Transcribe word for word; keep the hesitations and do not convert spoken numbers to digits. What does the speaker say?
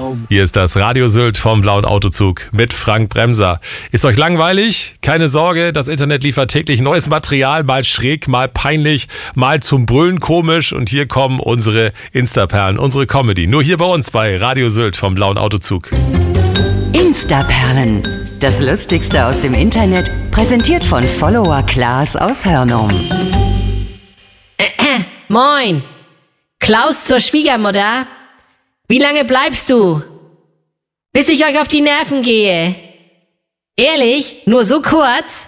Hier ist das Radio Sylt vom Blauen Autozug mit Frank Bremser. Ist euch langweilig? Keine Sorge, das Internet liefert täglich neues Material, mal schräg, mal peinlich, mal zum Brüllen komisch. Und hier kommen unsere Instaperlen, unsere Comedy. Nur hier bei uns bei Radio Sylt vom Blauen Autozug. Instaperlen, das Lustigste aus dem Internet, präsentiert von Follower Klaas aus Hörnum. Äh, äh, moin, Klaus zur Schwiegermutter. Wie lange bleibst du? Bis ich euch auf die Nerven gehe. Ehrlich? Nur so kurz?